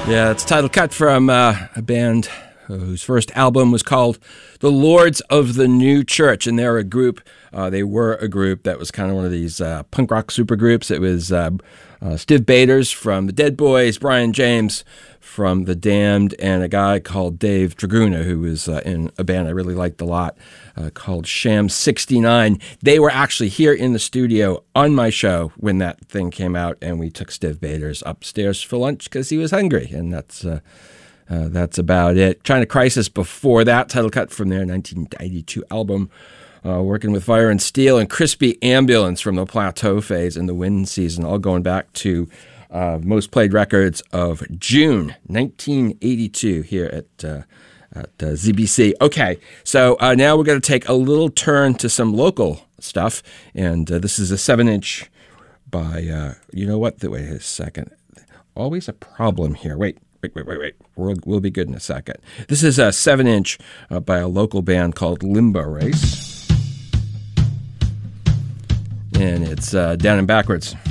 Yeah, it's a title cut from a band whose first album was called The Lords of the New Church, and they're a group. They were a group that was kind of one of these punk rock supergroups. It was Stiv Bators from the Dead Boys, Brian James from The Damned, and a guy called Dave Draguna, who was in a band I really liked a lot called Sham 69. They were actually here in the studio on my show when that thing came out, and we took Stiv Bators upstairs for lunch because he was hungry, and that's about it. China Crisis before that, title cut from their 1992 album, Working with Fire and Steel, and Crispy Ambulance from the Plateau Phase and the Wind Season, all going back to most played records of June 1982 here at ZBC. Okay, so now we're going to take a little turn to some local stuff, and this is a 7-inch by, you know what, wait a second, always a problem here, wait. We'll be good in a second. This is a 7-inch by a local band called Limbo Race. And it's Down and Backwards.